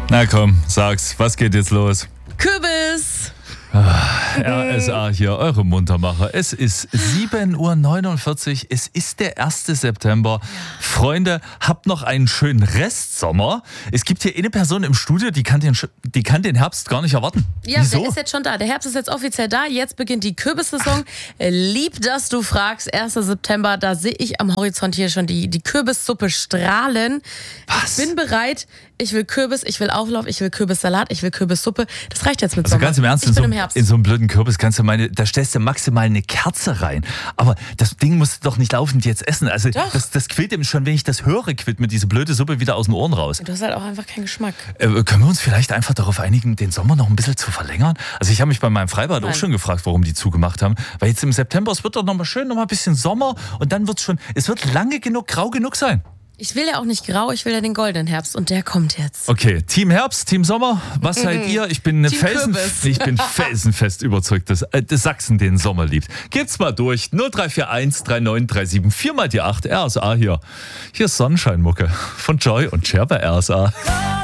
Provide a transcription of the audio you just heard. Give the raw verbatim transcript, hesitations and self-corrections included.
Na komm, sag's, was geht jetzt los? Kürbis! R S A hier, eure Muntermacher. Es ist sieben Uhr neunundvierzig, es ist der erste September. Freunde, habt noch einen schönen Restsommer. Es gibt hier eine Person im Studio, die kann den, die kann den Herbst gar nicht erwarten. Ja, Wieso? der ist jetzt schon da. Der Herbst ist jetzt offiziell da. Jetzt beginnt die Kürbissaison. Lieb, dass du fragst. erster September, da sehe ich am Horizont hier schon die, die Kürbissuppe strahlen. Was? Ich bin bereit. Ich will Kürbis, ich will Auflauf, ich will Kürbissalat, ich will Kürbissuppe. Das reicht jetzt mit Also Sommer. ganz im Ernst, ich in bin so, im Herbst. in so einen blöden Kürbis kannst du meine, da stellst du maximal eine Kerze rein. Aber das Ding musst du doch nicht laufend jetzt essen. Also Doch. das, das quillt ihm schon, wenn ich das höre, quillt mir diese blöde Suppe wieder aus den Ohren raus. Du hast halt auch einfach keinen Geschmack. Äh, können wir uns vielleicht einfach darauf einigen, den Sommer noch ein bisschen zu verlängern? Also ich habe mich bei meinem Freibad Nein. auch schon gefragt, warum die zugemacht haben. Weil jetzt im September, es wird doch noch mal schön, noch mal ein bisschen Sommer und dann wird es schon, es wird lange genug, grau genug sein. Ich will ja auch nicht grau, ich will ja den goldenen Herbst und der kommt jetzt. Okay, Team Herbst, Team Sommer, was seid ihr? Ich bin, eine Team Felsen, Kürbis. ich bin felsenfest überzeugt, dass, äh, dass Sachsen den Sommer liebt. Geht's mal durch. null drei vier eins drei neun drei sieben vier mal die acht. R S A hier. Hier ist Sonnenscheinmucke von Joy und Cher bei R S A.